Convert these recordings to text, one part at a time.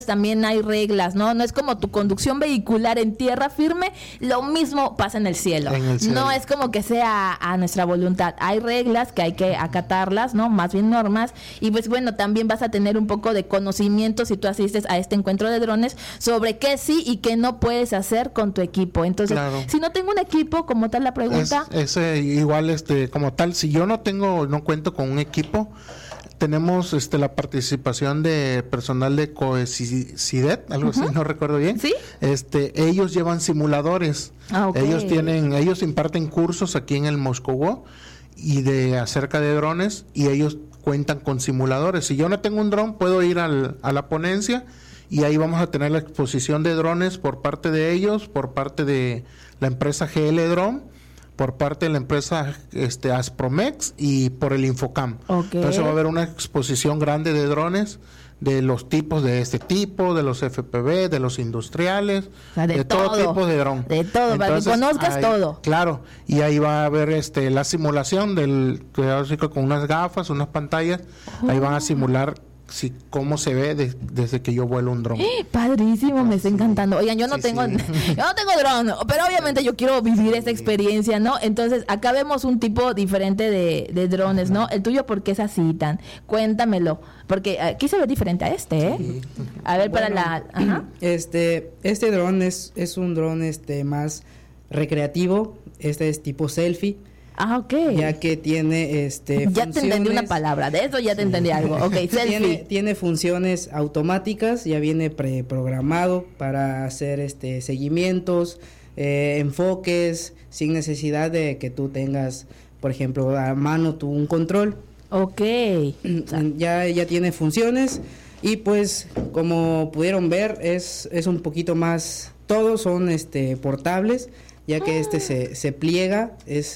también hay reglas, ¿no? No es como tu conducción vehicular en tierra firme, lo mismo pasa en el cielo. No es como que sea a nuestra voluntad. Hay reglas que hay que acatarlas, ¿no? Más bien normas. Y pues bueno, también vas a tener un poco de conocimiento si tú asistes a este encuentro de drones sobre qué sí y qué no puedes hacer con tu equipo. Entonces, si no tengo un equipo, como tal la pregunta. Es igual, como tal, si yo no cuento con un equipo, tenemos la participación de personal de COECIDET, algo así, no recuerdo bien. ¿Sí? Ellos llevan simuladores. Ellos imparten cursos aquí en el Moscowó y acerca de drones, y ellos cuentan con simuladores. Si yo no tengo un dron, puedo ir a la ponencia, y ahí vamos a tener la exposición de drones por parte de ellos, por parte de la empresa GL Drone, por parte de la empresa Aspromex y por el Infocam. Entonces va a haber una exposición grande de drones, de los tipos de este tipo, de los FPV, de los industriales, de todo tipo de dron. De todo, para que conozcas todo. Claro, y ahí va a haber la simulación con unas gafas, unas pantallas, ahí van a simular cómo se ve desde que yo vuelo un dron. Padrísimo, me está encantando. Oigan, yo no tengo dron, pero obviamente yo quiero vivir esta experiencia, ¿no? Entonces, acá vemos un tipo diferente de drones, ¿no? El tuyo, ¿por qué es así tan? Cuéntamelo, porque aquí se ve diferente a ¿eh? A ver, para la... Ajá. Este dron es un dron más recreativo, es tipo selfie. Ya que tiene ya te entendí una palabra, de eso ya te entendí algo. Selfie. Tiene funciones automáticas, ya viene preprogramado para hacer seguimientos, enfoques, sin necesidad de que tú tengas, por ejemplo, a mano un control. Ya tiene funciones, y pues como pudieron ver es un poquito más, todos son portables, ya que se pliega,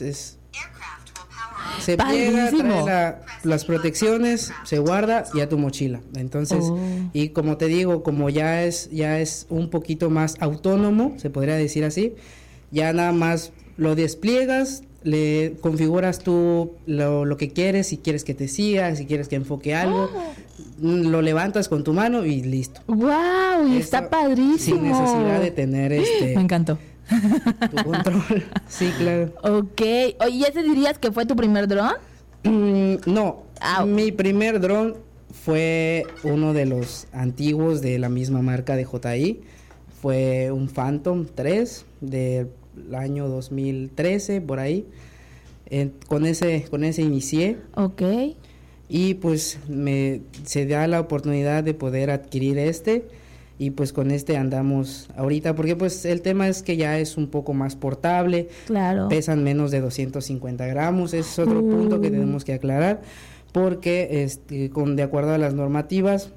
se pliega, trae las protecciones, se guarda y a tu mochila. Entonces, y como te digo, como ya es un poquito más autónomo, se podría decir así, ya nada más lo despliegas, le configuras tú lo que quieres, si quieres que te siga, si quieres que enfoque algo, lo levantas con tu mano y listo. ¡Wow! Y está padrísimo. Sin necesidad de tener Me encantó. tu control. Sí, claro. Oye, ¿y ese dirías que fue tu primer dron? No, mi primer dron fue uno de los antiguos de la misma marca de JI. Fue un Phantom 3 del año 2013, por ahí. Con ese inicié. Y pues se da la oportunidad de poder adquirir y pues con andamos ahorita, porque pues el tema es que ya es un poco más portable, pesan menos de 250 gramos, ese es otro punto que tenemos que aclarar, porque de acuerdo a las normativas,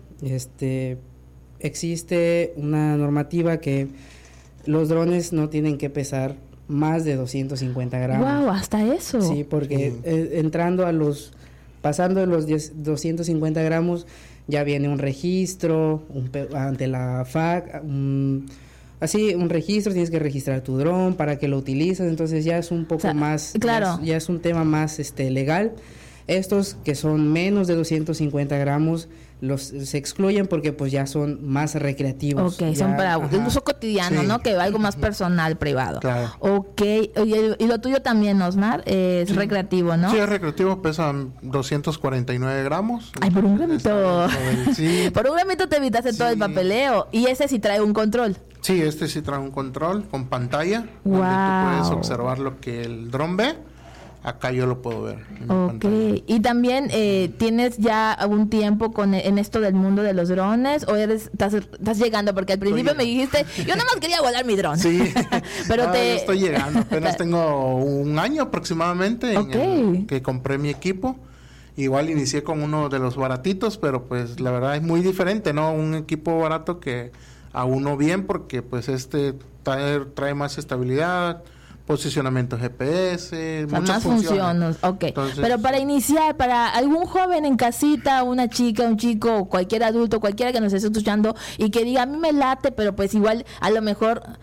existe una normativa que los drones no tienen que pesar más de 250 gramos. ¡Wow! ¿Hasta eso? Sí, porque pasando de los 250 gramos, ya viene un registro ante la FAC, un registro, tienes que registrar tu dron para que lo utilizas, entonces ya es un poco más, ya es un tema más legal. Estos que son menos de 250 gramos se excluyen porque pues ya son más recreativos. Son para uso cotidiano, ¿no? Que algo más personal, privado. Claro. Oye, y lo tuyo también, Osmar, es recreativo, ¿no? Sí, es recreativo, pesa 249 gramos. Ay, por un gramito. Por un gramito te evitaste todo el papeleo. Y ese sí trae un control. Sí, sí trae un control con pantalla. Donde tú puedes observar lo que el dron ve. Acá yo lo puedo ver en pantalla. Y también tienes ya algún tiempo en esto del mundo de los drones, o estás llegando, porque al principio me dijiste, yo nada más quería volar mi dron. Sí, pero yo estoy llegando, apenas tengo un año aproximadamente en que compré mi equipo. Igual inicié con uno de los baratitos, pero pues la verdad es muy diferente, ¿no? Un equipo barato que a uno bien, porque pues trae más estabilidad, posicionamiento GPS, muchas funciones. Entonces, pero para iniciar, para algún joven en casita, una chica, un chico, cualquier adulto, cualquiera que nos esté escuchando y que diga, a mí me late, pero pues igual a lo mejor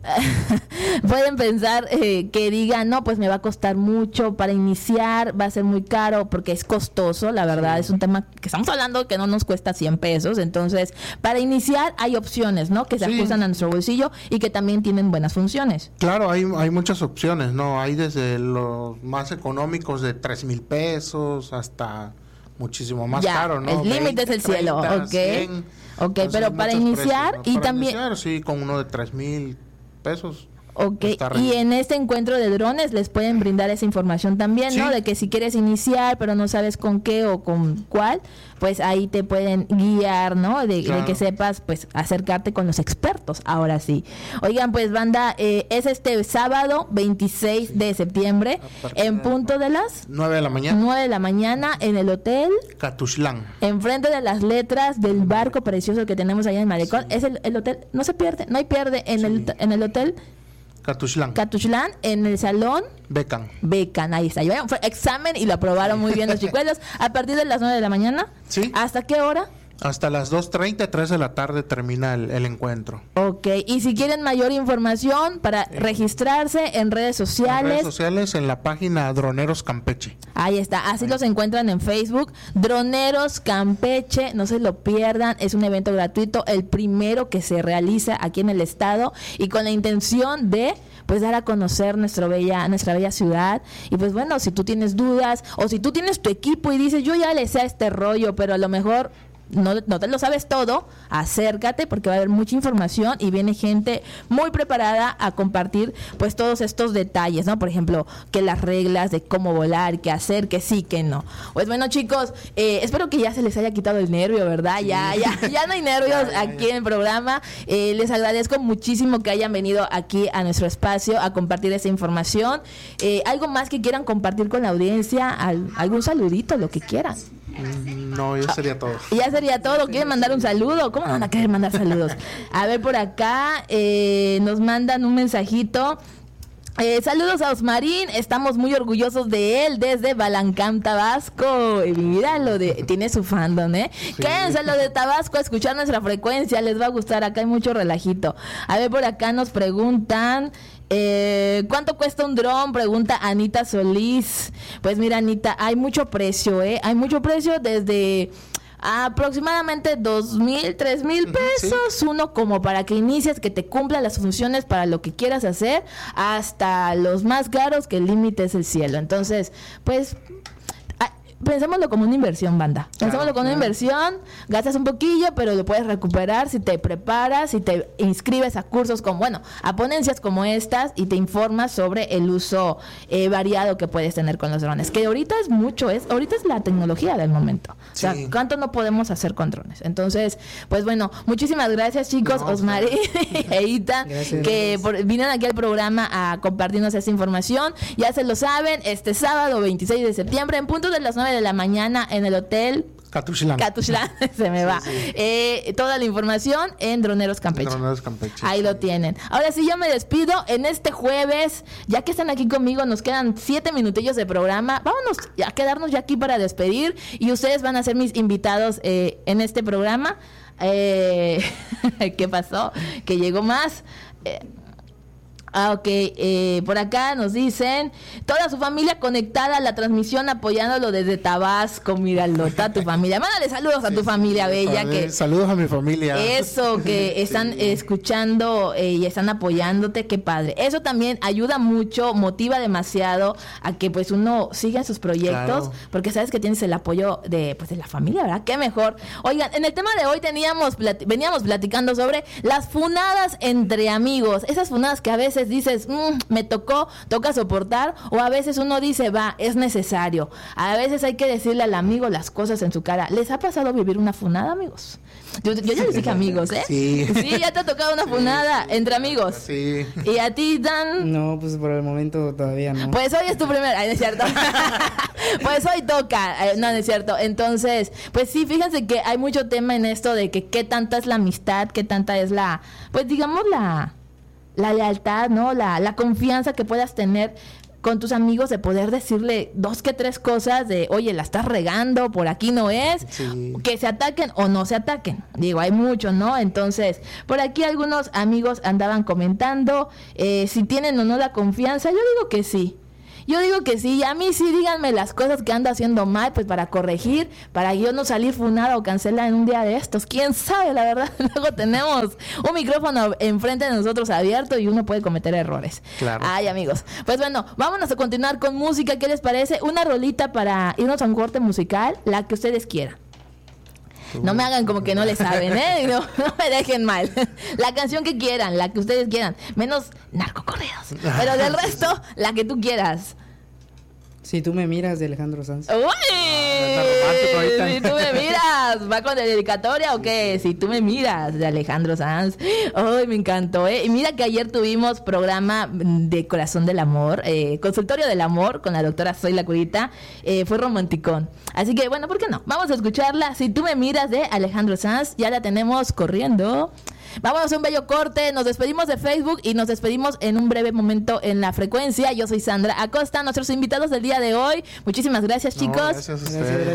pueden pensar que digan, no, pues me va a costar mucho para iniciar, va a ser muy caro, porque es costoso, la verdad, es un tema que estamos hablando que no nos cuesta 100 pesos, entonces, para iniciar hay opciones, ¿no? Que se ajustan a nuestro bolsillo y que también tienen buenas funciones. Claro, hay muchas opciones, ¿no? Hay desde los más económicos de 3,000 pesos hasta muchísimo más caro, ¿no? El límite es el cielo, 30, ok. 100. Ok, pero para iniciar precios, ¿no? y para también... iniciar, sí, con uno de 3,000 pesos. Ok, y en este encuentro de drones les pueden brindar esa información también, ¿no? De que si quieres iniciar, pero no sabes con qué o con cuál, pues ahí te pueden guiar, ¿no? De que sepas, pues, acercarte con los expertos, ahora sí. Oigan, pues, banda, es este sábado 26 de septiembre, en punto de las 9 de la mañana. 9 de la mañana, en el hotel Catuxlán. Enfrente de las letras del barco precioso que tenemos allá en Malecón. Es el hotel, no se pierde, no hay pierde en el hotel Catuxlán, en el salón Becan, ahí está. Fue examen y lo aprobaron muy bien los chicuelos. A partir de las 9 de la mañana. Sí. ¿Hasta qué hora? Hasta las 2:30, 3 de la tarde termina el encuentro. Ok, y si quieren mayor información para registrarse en redes sociales. En redes sociales, en la página Droneros Campeche. Ahí está, así los encuentran en Facebook. Droneros Campeche, no se lo pierdan, es un evento gratuito, el primero que se realiza aquí en el estado y con la intención de pues dar a conocer nuestra bella ciudad. Y pues bueno, si tú tienes dudas o si tú tienes tu equipo y dices, yo ya le sé a este rollo, pero a lo mejor no te lo sabes todo, acércate porque va a haber mucha información y viene gente muy preparada a compartir pues todos estos detalles, ¿no? Por ejemplo, que las reglas de cómo volar, qué hacer, que sí, que no. Pues bueno, chicos, espero que ya se les haya quitado el nervio, ¿verdad? Sí. Ya no hay nervios aquí en el programa. Les agradezco muchísimo que hayan venido aquí a nuestro espacio a compartir esa información. ¿Algo más que quieran compartir con la audiencia? ¿Algún saludito, lo que quieran? No, ya sería todo. Ya sería todo. ¿Quieren mandar un saludo? ¿Cómo van a querer mandar saludos? A ver, por acá nos mandan un mensajito. Saludos a Osmarín, estamos muy orgullosos de él desde Balancán, Tabasco. Y míralo, tiene su fandom, Sí. Quédense lo de Tabasco a escuchar nuestra frecuencia, les va a gustar, acá hay mucho relajito. A ver, por acá nos preguntan... ¿cuánto cuesta un dron? Pregunta Anita Solís. Pues mira, Anita, hay mucho precio, hay mucho precio desde aproximadamente 2,000, 3,000 pesos, sí. Uno como para que inicies, que te cumpla las funciones para lo que quieras hacer, hasta los más caros, que el límite es el cielo. Entonces, pues... pensémoslo como una inversión, banda. Pensémoslo como una inversión, gastas un poquillo, pero lo puedes recuperar si te preparas, si te inscribes a cursos a ponencias como estas y te informas sobre el uso variado que puedes tener con los drones. Que ahorita es mucho, ahorita es la tecnología del momento. O sea, ¿cuánto no podemos hacer con drones? Entonces, pues bueno, muchísimas gracias, chicos, Osmarín e Ita, que vinieron aquí al programa a compartirnos esta información. Ya se lo saben, este sábado 26 de septiembre, en punto de las 9 de la mañana en el hotel Catuxlán, se me va. Toda la información en Droneros Campeche. Ahí lo tienen. Ahora sí, yo me despido en este jueves. Ya que están aquí conmigo, nos quedan 7 minutillos de programa. Vámonos a quedarnos ya aquí para despedir. Y ustedes van a ser mis invitados en este programa. ¿Qué pasó? Que llegó más. Ok, por acá nos dicen, toda su familia conectada a la transmisión apoyándolo desde Tabasco. Míralo, está tu familia. Mándale saludos a tu familia bella. Saludos a mi familia. Eso, que están escuchando y están apoyándote, qué padre. Eso también ayuda mucho, motiva demasiado a que pues uno siga en sus proyectos, porque sabes que tienes el apoyo de la familia, ¿verdad? Qué mejor. Oigan, en el tema de hoy veníamos platicando sobre las funadas entre amigos. Esas funadas que a veces dices, me toca soportar, o a veces uno dice, es necesario. A veces hay que decirle al amigo las cosas en su cara. ¿Les ha pasado vivir una funada, amigos? Yo ya les dije amigos, ¿eh? Sí. Sí, ya te ha tocado una funada entre amigos. Sí. ¿Y a ti, Dan? No, pues por el momento todavía no. Pues hoy es tu primera, no es cierto. Pues hoy toca, no es cierto. Entonces, pues sí, fíjense que hay mucho tema en esto de que qué tanta es la amistad, qué tanta es la lealtad, ¿no? La confianza que puedas tener con tus amigos de poder decirle 2 que 3 cosas de, oye, la estás regando, por aquí no es, que se ataquen o no se ataquen. Digo, hay mucho, ¿no? Entonces, por aquí algunos amigos andaban comentando si tienen o no la confianza. Yo digo que sí. Yo digo que sí, y a mí sí díganme las cosas que ando haciendo mal, pues para corregir, para yo no salir funada o cancelar en un día de estos. ¿Quién sabe? La verdad, luego tenemos un micrófono enfrente de nosotros abierto y uno puede cometer errores. Claro. Ay, amigos. Pues bueno, vámonos a continuar con música. ¿Qué les parece? Una rolita para irnos a un corte musical, la que ustedes quieran. No me hagan como que no le saben, ¿eh? No me dejen mal. La canción que quieran, la que ustedes quieran. Menos narcocorridos. Pero del resto, la que tú quieras. Si tú me miras, de Alejandro Sanz. ¡Uy! Si tú me miras, ¿va con la dedicatoria o qué? Si tú me miras, de Alejandro Sanz. ¡Ay, me encantó! Y mira que ayer tuvimos programa de Corazón del Amor, consultorio del amor con la doctora Soy la Curita. Fue romanticón. Así que, bueno, ¿por qué no? Vamos a escucharla. Si tú me miras, de Alejandro Sanz. Ya la tenemos corriendo. Vámonos a un bello corte, nos despedimos de Facebook y nos despedimos en un breve momento en la frecuencia. Yo soy Sandra Acosta, nuestros invitados del día de hoy. Muchísimas gracias, chicos. Gracias a ustedes.